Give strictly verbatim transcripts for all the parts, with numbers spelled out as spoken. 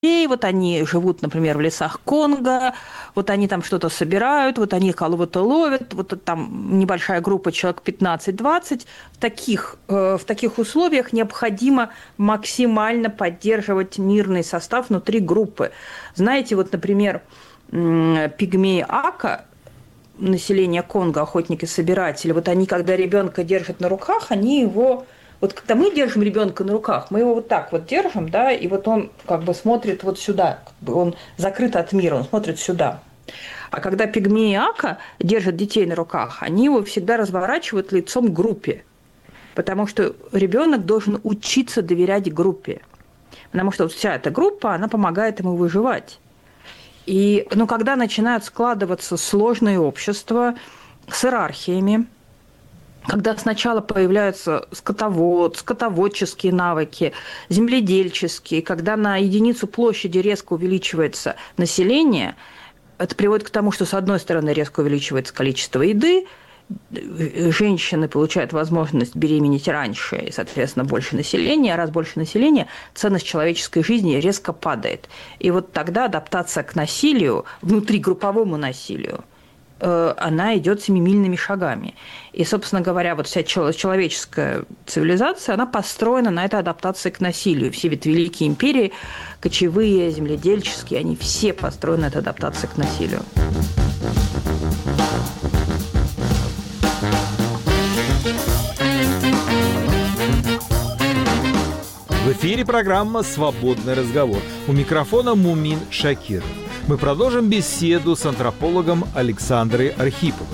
вот они живут, например, в лесах Конго, вот они там что-то собирают, вот они кого-то ловят, вот там небольшая группа, человек пятнадцать-двадцать. В таких, в таких условиях необходимо максимально поддерживать мирный состав внутри группы. Знаете, вот, например, пигмеи Ака, население Конго, охотники-собиратели, вот они, когда ребенка держат на руках, они его... Вот когда мы держим ребенка на руках, мы его вот так вот держим, да, и вот он как бы смотрит вот сюда, как бы он закрыт от мира, он смотрит сюда. А когда пигмеи Ака держат детей на руках, они его всегда разворачивают лицом к группе, потому что ребенок должен учиться доверять группе, потому что вот вся эта группа, она помогает ему выживать. И, ну, когда начинают складываться сложные общества с иерархиями, когда сначала появляются скотовод, скотоводческие навыки, земледельческие, когда на единицу площади резко увеличивается население, это приводит к тому, что, с одной стороны, резко увеличивается количество еды, женщины получают возможность беременеть раньше и, соответственно, больше населения, а раз больше населения, ценность человеческой жизни резко падает. И вот тогда адаптация к насилию, внутригрупповому насилию, она идет семимильными шагами. И, собственно говоря, вот вся человеческая цивилизация, она построена на этой адаптации к насилию. Все ведь великие империи, кочевые, земледельческие, они все построены на этой адаптации к насилию. В эфире программа «Свободный разговор». У микрофона Мумин Шакиров. Мы продолжим беседу с антропологом Александрой Архиповой.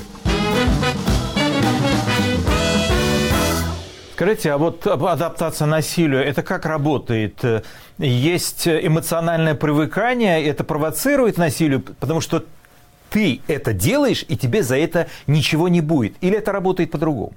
Скажите, а вот адаптация к насилию, это как работает? Есть эмоциональное привыкание, это провоцирует насилие, потому что ты это делаешь, и тебе за это ничего не будет? Или это работает по-другому?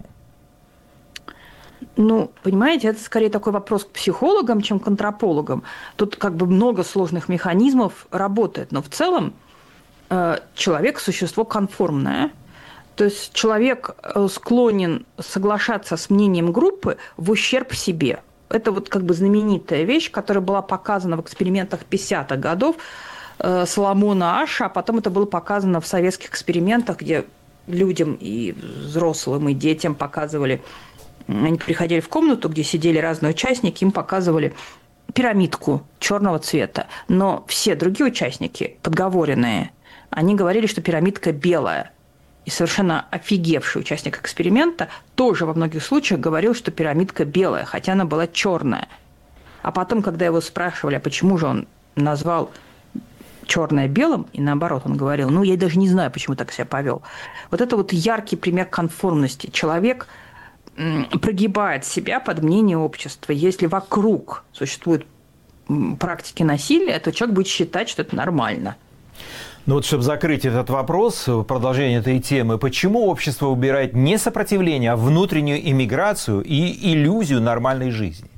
Ну, понимаете, это скорее такой вопрос к психологам, чем к антропологам. Тут как бы много сложных механизмов работает, но в целом э, человек – существо конформное. То есть человек склонен соглашаться с мнением группы в ущерб себе. Это вот как бы знаменитая вещь, которая была показана в экспериментах пятидесятых годов э, Соломона Аша, а потом это было показано в советских экспериментах, где людям и взрослым, и детям показывали. Они приходили в комнату, где сидели разные участники, им показывали пирамидку черного цвета. Но все другие участники, подговоренные, они говорили, что пирамидка белая. И совершенно офигевший участник эксперимента тоже во многих случаях говорил, что пирамидка белая, хотя она была черная. А потом, когда его спрашивали, а почему же он назвал черное белым, и наоборот, он говорил, ну, я даже не знаю, почему так себя повел. Вот это вот яркий пример конформности. Человек прогибает себя под мнение общества. Если вокруг существуют практики насилия, то человек будет считать, что это нормально. Ну вот, чтобы закрыть этот вопрос, продолжение этой темы, почему общество выбирает не сопротивление, а внутреннюю иммиграцию и иллюзию нормальной жизни?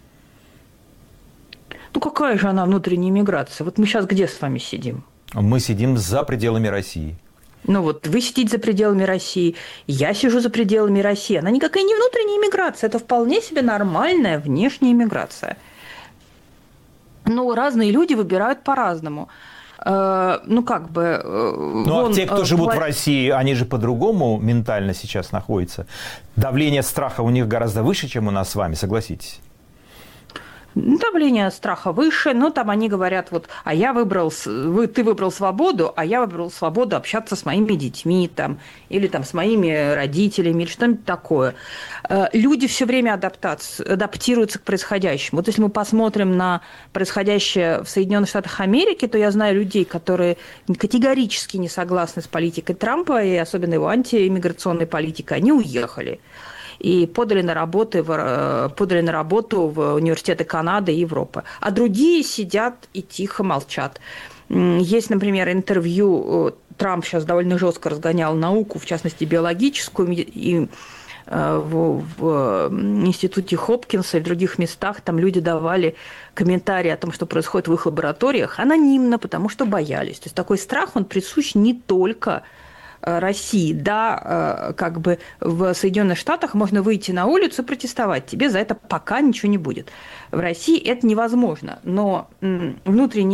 Ну какая же она внутренняя иммиграция? Вот мы сейчас где с вами сидим? Мы сидим за пределами России. Ну вот вы сидите за пределами России, я сижу за пределами России. Она никакая не внутренняя иммиграция, это вполне себе нормальная внешняя иммиграция. Но разные люди выбирают по-разному. Ну, как бы... Ну, вон, а те, кто живут в России, они же по-другому ментально сейчас находятся. Давление страха у них гораздо выше, чем у нас с вами, согласитесь? Давление страха выше, но там они говорят, вот, а я выбрал, вы, ты выбрал свободу, а я выбрал свободу общаться с моими детьми, там, или там, с моими родителями, или что-нибудь такое. Люди все время адаптируются к происходящему. Вот если мы посмотрим на происходящее в Соединенных Штатах Америки, то я знаю людей, которые категорически не согласны с политикой Трампа, и особенно его антииммиграционной политикой, они уехали. И подали на, работы, подали на работу в университеты Канады и Европы. А другие сидят и тихо молчат. Есть, например, интервью, Трамп сейчас довольно жестко разгонял науку, в частности, биологическую, и в, в институте Хопкинса и в других местах там люди давали комментарии о том, что происходит в их лабораториях, анонимно, потому что боялись. То есть такой страх, он присущ не только России, да, как бы в Соединенных Штатах можно выйти на улицу и протестовать, тебе за это пока ничего не будет. В России это невозможно, но внутренние